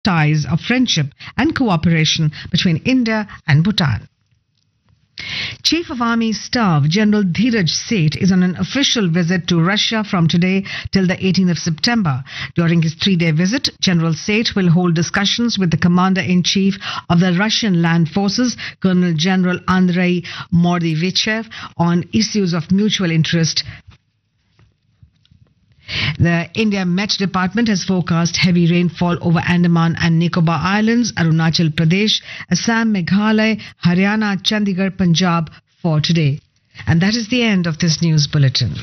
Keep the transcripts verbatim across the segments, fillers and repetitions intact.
ties of friendship and cooperation between India and Bhutan. Chief of Army Staff General Dheeraj Seth is on an official visit to Russia from today till the eighteenth of September. During his three-day visit, General Seth will hold discussions with the Commander-in-Chief of the Russian Land Forces, Colonel General Andrei Mordivichev, on issues of mutual interest. The India Met Department has forecast heavy rainfall over Andaman and Nicobar Islands, Arunachal Pradesh, Assam, Meghalaya, Haryana, Chandigarh, Punjab for today. And that is the end of this news bulletin.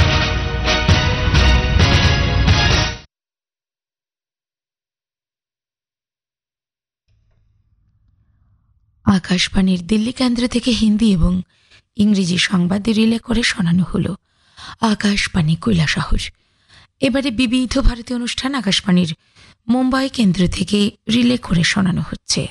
আকাশবাণীর দিল্লি কেন্দ্র থেকে হিন্দি এবং ইংরেজি সংবাদ relay করে শোনানো হলো আকাশবাণী কৈলাসহর। এবারে বিবিধ ভারতীয় অনুষ্ঠান আকাশবাণীর মুম্বাই কেন্দ্র থেকে রিলে করে শোনানো হচ্ছে।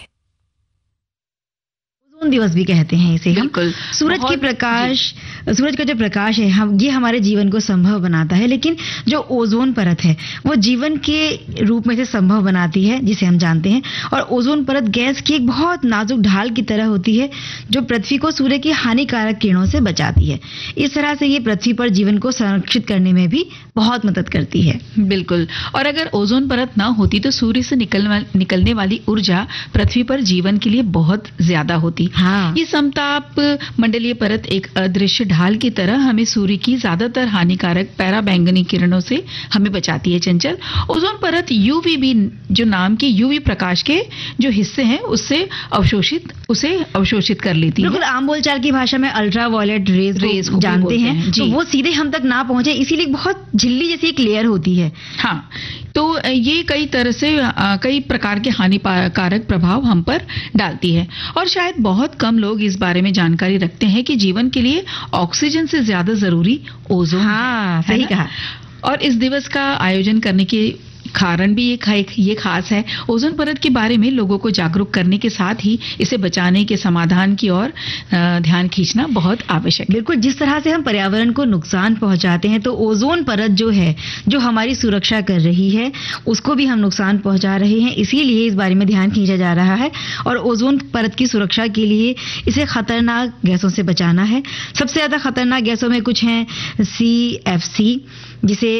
ओजोन दिवस भी कहते हैं इसे हम। सूरज की प्रकाश, सूरज का जो प्रकाश है हम ये हमारे जीवन को संभव बनाता है, लेकिन जो ओजोन परत है वो जीवन के रूप में से संभव बनाती है जिसे हम जानते हैं। और ओजोन परत गैस की एक बहुत नाजुक ढाल की तरह होती है जो पृथ्वी को सूर्य की हानिकारक किरणों से बचाती है। इस तरह से ये पृथ्वी पर जीवन को संरक्षित करने में भी बहुत मदद करती है। बिल्कुल। और अगर ओजोन परत ना होती तो सूर्य से निकलने निकलने वाली ऊर्जा पृथ्वी पर जीवन के लिए बहुत ज्यादा होती। हाँ। ये समताप मंडलीय परत एक अदृश्य ढाल की तरह हमें सूर्य की ज्यादातर हानिकारक पैराबैंगनी किरणों से हमें बचाती है। चंचल, ओजोन परत यूवीबी जो नाम के यूवी प्रकाश के जो हिस्से हैं उससे अवशोषित उसे अवशोषित कर लेती है। बिल्कुल, आम बोलचाल की भाषा में अल्ट्रा वायलेट रेज रेज जानते हैं, हैं तो वो सीधे हम तक ना पहुंचे, इसीलिए बहुत झिल्ली जैसी एक लेयर होती है। हाँ, तो ये कई तरह से कई प्रकार के हानिकारक प्रभाव हम पर डालती है और शायद बहुत कम लोग इस बारे में जानकारी रखते हैं कि जीवन के लिए ऑक्सीजन से ज्यादा जरूरी ओजोन हाँ, सही कहा। और इस दिवस का आयोजन करने के कारण भी ये ये खास है। ओजोन परत के बारे में लोगों को जागरूक करने के साथ ही इसे बचाने के समाधान की ओर ध्यान खींचना बहुत आवश्यक है। बिल्कुल, जिस तरह से हम पर्यावरण को नुकसान पहुंचाते हैं तो ओजोन परत जो है जो हमारी सुरक्षा कर रही है उसको भी हम नुकसान पहुंचा रहे हैं, इसीलिए इस बारे में ध्यान खींचा जा रहा है। और ओजोन परत की सुरक्षा के लिए इसे खतरनाक गैसों से बचाना है। सबसे ज्यादा खतरनाक गैसों में कुछ हैं सी एफ सी, जिसे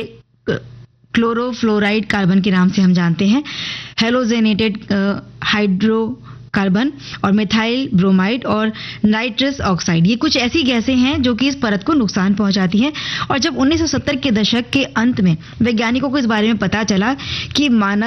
क्लोरोफ्लोराइड कार्बन के नाम से हम जानते हैं, हेलोजेनेटेड हाइड्रोकार्बन और मिथाइल ब्रोमाइड और नाइट्रस ऑक्साइड। ये कुछ ऐसी गैसें हैं जो कि इस परत को नुकसान पहुंचाती हैं। और जब उन्नीस सौ सत्तर के दशक के अंत में वैज्ञानिकों को इस बारे में पता चला कि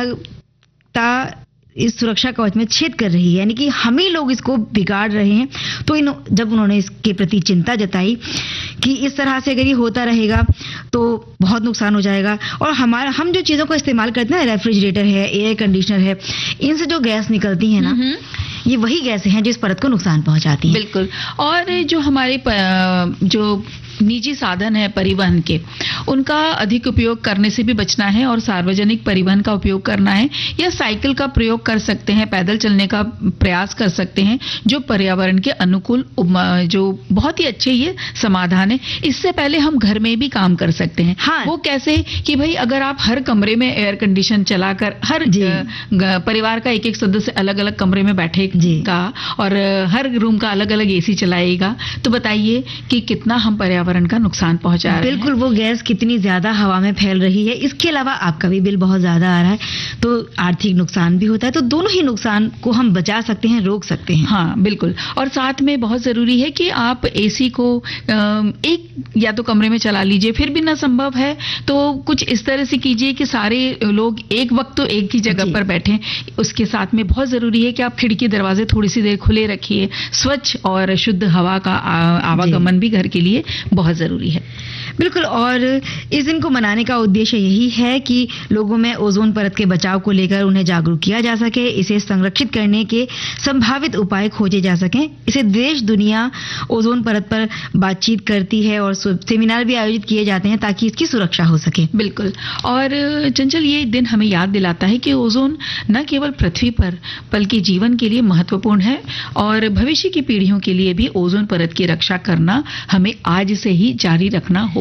मानवता इस सुरक्षा कवच में छेद कर रही है, यानी कि हम ही लोग इसको बिगाड़ रहे हैं, तो इन जब उन्होंने इसके प्रति चिंता जताई कि इस तरह से अगर ये होता रहेगा तो बहुत नुकसान हो जाएगा। और हमारा हम जो चीजों को इस्तेमाल करते हैं, रेफ्रिजरेटर है, एयर कंडीशनर है, इनसे जो गैस निकलती है ना, ये वही गैसें हैं जो इस परत को नुकसान पहुंचाती हैं। बिल्कुल। और जो हमारे जो निजी साधन है परिवहन के, उनका अधिक उपयोग करने से भी बचना है और सार्वजनिक परिवहन का उपयोग करना है या साइकिल का प्रयोग कर सकते हैं, पैदल चलने का प्रयास कर सकते हैं, जो पर्यावरण के अनुकूल जो बहुत ही अच्छे ये समाधान है। इससे पहले हम घर में भी काम कर सकते हैं। हाँ। वो कैसे कि भाई अगर आप हर कमरे में एयर कंडीशन चलाकर हर परिवार का एक एक सदस्य अलग अलग कमरे में बैठेगा और हर रूम का अलग अलग एसी चलाएगा, तो बताइए कि कितना हम पर्यावरण का नुकसान पहुंचा रहे हैं। बिल्कुल, वो गैस कितनी ज्यादा हवा में फैल रही है। इसके अलावा आपका भी बिल बहुत ज्यादा आ रहा है, तो आर्थिक नुकसान भी होता है। तो दोनों ही नुकसान को हम बचा सकते हैं, रोक सकते हैं। हाँ, बिल्कुल। और साथ में बहुत जरूरी है कि आप एसी को एक या तो कमरे में चला लीजिए, फिर भी ना संभव है तो कुछ इस तरह से कीजिए कि सारे लोग एक वक्त तो एक ही जगह पर बैठें। उसके साथ में बहुत जरूरी है कि आप खिड़की दरवाजे थोड़ी सी देर खुले रखिए। स्वच्छ और शुद्ध हवा का आवागमन भी घर के लिए बहुत जरूरी है। बिल्कुल। और इस दिन को मनाने का उद्देश्य यही है कि लोगों में ओजोन परत के बचाव को लेकर उन्हें जागरूक किया जा सके, इसे संरक्षित करने के संभावित उपाय खोजे जा सकें। इसे देश दुनिया ओजोन परत पर बातचीत करती है और सेमिनार भी आयोजित किए जाते हैं ताकि इसकी सुरक्षा हो सके। बिल्कुल। और चंचल, ये दिन हमें याद दिलाता है कि ओजोन न केवल पृथ्वी पर बल्कि जीवन के लिए महत्वपूर्ण है और भविष्य की पीढ़ियों के लिए भी ओजोन परत की रक्षा करना हमें आज से ही जारी रखना होगा।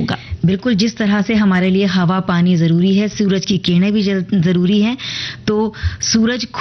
होगा। बिल्कुल, जिस तरह से हमारे लिए हवा पानी जरूरी है, सूरज की किरणें भी जरूरी हैं, तो सूरज